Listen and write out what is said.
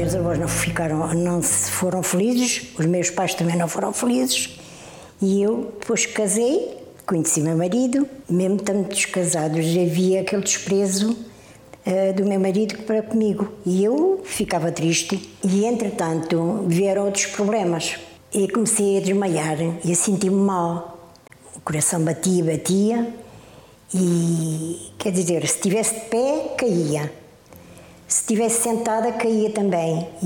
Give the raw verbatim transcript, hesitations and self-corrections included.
meus avós não ficaram, não se foram felizes, os meus pais também não foram felizes, e eu depois casei, conheci meu marido, mesmo estando descasados, havia aquele desprezo uh, do meu marido para comigo, e eu ficava triste, e entretanto vieram outros problemas, e comecei a desmaiar, e a sentir-me mal, o coração batia, batia, e quer dizer, se estivesse de pé, caía. Se estivesse sentada, caía também.